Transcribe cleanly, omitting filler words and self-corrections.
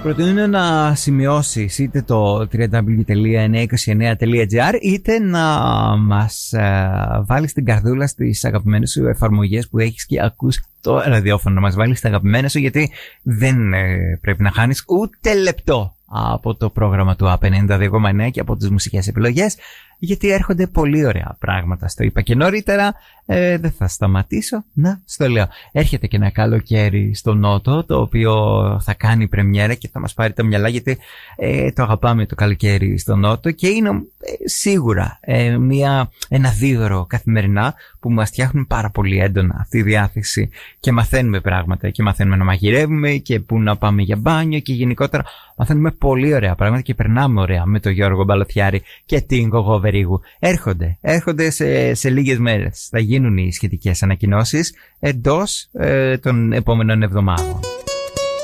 προτείνω να σημειώσεις είτε το www.929.gr είτε να μας βάλεις την καρδούλα στις αγαπημένες σου εφαρμογές που έχεις και ακούς το ραδιόφωνο. Να μας βάλεις τα αγαπημένα σου, γιατί δεν πρέπει να χάνεις ούτε λεπτό από το πρόγραμμα του A92,9 και από τις μουσικές επιλογές, γιατί έρχονται πολύ ωραία πράγματα. Στο είπα και νωρίτερα, δεν θα σταματήσω να στο λέω. Έρχεται και ένα καλοκαίρι στο Νότο, το οποίο θα κάνει πρεμιέρα και θα μας πάρει τα μυαλά, γιατί το αγαπάμε το καλοκαίρι στο Νότο και είναι σίγουρα ένα δίδωρο καθημερινά που μας φτιάχνουν πάρα πολύ έντονα αυτή η διάθεση και μαθαίνουμε πράγματα και μαθαίνουμε να μαγειρεύουμε και πού να πάμε για μπάνιο και γενικότερα μαθαίνουμε πολύ ωραία πράγματα και περνάμε ωραία με τον Γιώργο Μπαλωτιάρη και την Γογό Βερίγου. Έρχονται σε λίγες μέρες. Θα γίνουν οι σχετικές ανακοινώσεις εντός των επόμενων εβδομάδων.